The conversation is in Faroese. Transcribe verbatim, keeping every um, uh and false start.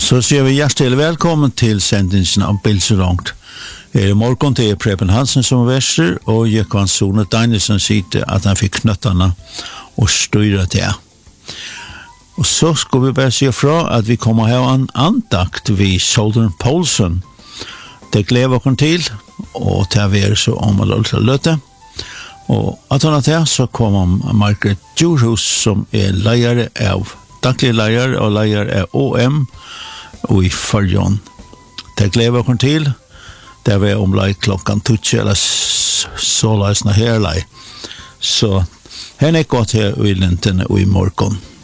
Så ser vi hjertelig velkommen til sendingen av Bilserongt. I morgen til er Preben Hansen som verser, og Jekvan Sone Danielsen sier at han fikk knøttene og styrer det. Og så skal vi bare si fra at vi kommer her en andakt ved Solden Poulsen. Det gleder vi til, og til vi er så om å løte. Og at han til så kommer Margaret Djurhus som er leier av daglig leier og leier av O M og i Førjon. Det gleder vi til. Det var omlai klokkan tutsi eller så leisna herlei. Så henne er godt her i lintene og i morgon.